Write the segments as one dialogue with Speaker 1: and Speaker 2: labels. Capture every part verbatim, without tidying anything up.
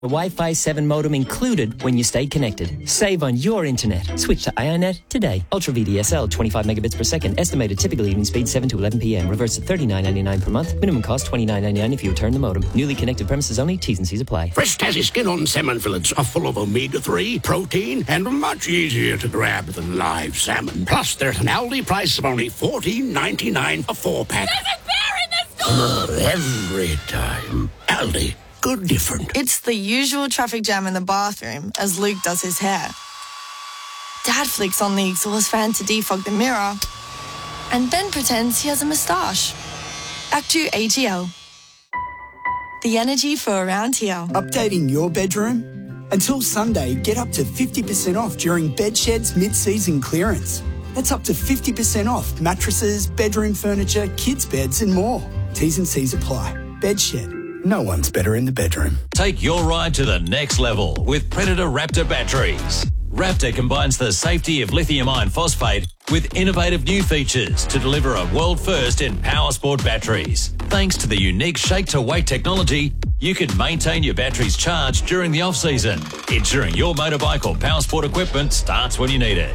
Speaker 1: A Wi-Fi seven modem included when you stay connected. Save on your internet. Switch to IONET today. Ultra V D S L, twenty-five megabits per second. Estimated typical evening speed seven to eleven p.m. Reverse at thirty-nine ninety-nine per month. Minimum cost twenty-nine ninety-nine if you return the modem. Newly connected premises only. T's and C's apply.
Speaker 2: Fresh tasty skin-on salmon fillets are full of omega three, protein, and much easier to grab than live salmon. Plus, there's an Aldi price of only fourteen ninety-nine a four-pack.
Speaker 3: There's a bear in the store!
Speaker 2: Every time. Aldi. Good different.
Speaker 4: It's the usual traffic jam in the bathroom as Luke does his hair. Dad flicks on the exhaust fan to defog the mirror and then pretends he has a moustache. Back to A G L. The energy for around here.
Speaker 5: Updating your bedroom? Until Sunday, get up to fifty percent off during Bedshed's mid-season clearance. That's up to fifty percent off mattresses, bedroom furniture, kids' beds and more. T's and C's apply. Bedshed. No one's better in the bedroom.
Speaker 6: Take your ride to the next level with Predator Raptor batteries. Raptor combines the safety of lithium iron phosphate with innovative new features to deliver a world first in power sport batteries. Thanks to the unique shake-to-weight technology, you can maintain your batteries charged during the off-season, ensuring your motorbike or power sport equipment starts when you need it.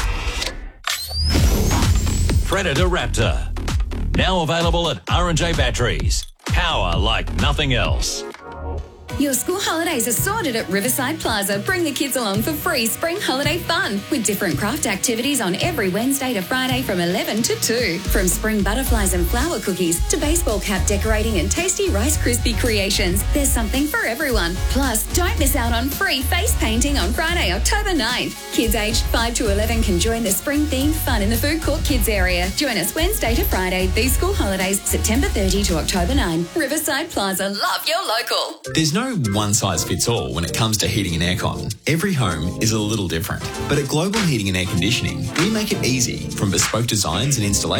Speaker 6: Predator Raptor. Now available at R and J Batteries. Power like nothing else.
Speaker 7: Your school holidays are sorted at Riverside Plaza. Bring the kids along for free spring holiday fun with different craft activities on every Wednesday to Friday from eleven to two. From spring butterflies and flower cookies to baseball cap decorating and tasty Rice Krispie creations, there's something for everyone. Plus, don't miss out on free face painting on Friday, October ninth. Kids aged five to eleven can join the spring-themed fun in the food court kids area. Join us Wednesday to Friday, these school holidays, September thirtieth to October ninth. Riverside Plaza, love your local.
Speaker 8: There's no one-size-fits-all when it comes to heating and aircon. Every home is a little different. But at Global Heating and Air Conditioning, we make it easy, from bespoke designs and installations